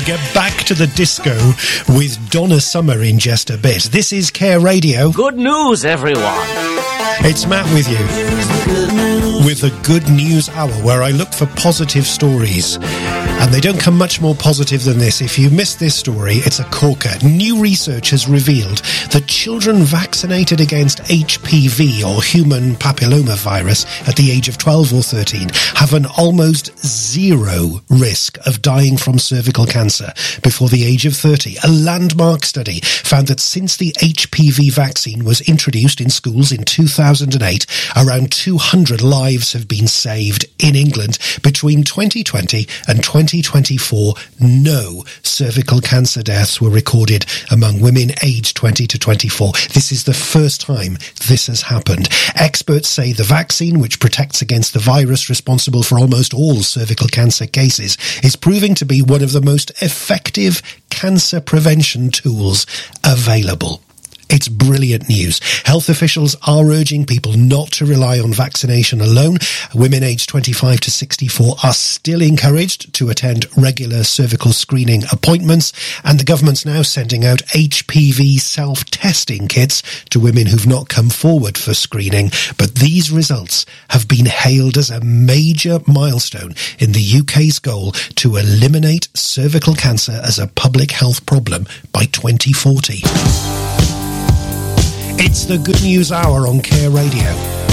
get back to the disco with Donna Summer in just a bit. This is Care Radio. Good news, everyone. It's Matt with you with the Good News Hour, where I look for positive stories. And they don't come much more positive than this. If you missed this story, it's a corker. New research has revealed that children vaccinated against HPV, or human papillomavirus, at the age of 12 or 13 have an almost zero risk of dying from cervical cancer before the age of 30. A landmark study found that since the HPV vaccine was introduced in schools in 2008, around 200 lives have been saved in England. Between 2020 and 2024, no cervical cancer deaths were recorded among women aged 20 to 24. This is the first time this has happened. Experts say the vaccine, which protects against the virus responsible for almost all cervical cancer cases, is proving to be one of the most effective cancer prevention tools available. It's brilliant news. Health officials are urging people not to rely on vaccination alone. Women aged 25 to 64 are still encouraged to attend regular cervical screening appointments, and the government's now sending out HPV self-testing kits to women who've not come forward for screening. But these results have been hailed as a major milestone in the UK's goal to eliminate cervical cancer as a public health problem by 2040. It's the Good News Hour on Care Radio.